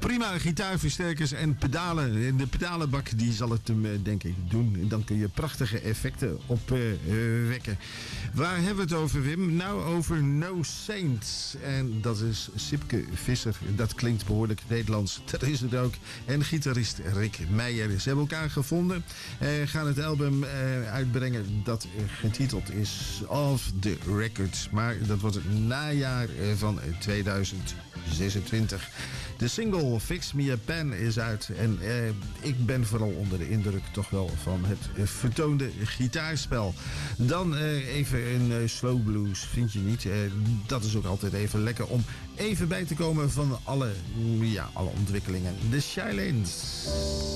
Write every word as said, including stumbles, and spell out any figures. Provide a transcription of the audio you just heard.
Prima gitaarversterkers en pedalen. De pedalenbak die zal het hem, denk ik, doen. En dan kun je prachtige effecten opwekken. Uh, Waar hebben we het over, Wim? Nou, over No Saints. En dat is Sipke Visser. Dat klinkt behoorlijk Nederlands. Dat is het ook. En gitarist Rick Meijer. Ze hebben elkaar gevonden. Uh, gaan het album uh, uitbrengen dat getiteld is Off the Records. Maar dat wordt het najaar van tweeduizend zesentwintig. De single Fix Me a Pen is uit. En eh, ik ben vooral onder de indruk toch wel van het vertoonde gitaarspel. Dan eh, even een uh, slow blues, vind je niet? Eh, dat is ook altijd even lekker om even bij te komen van alle, ja, alle ontwikkelingen. De Shylins.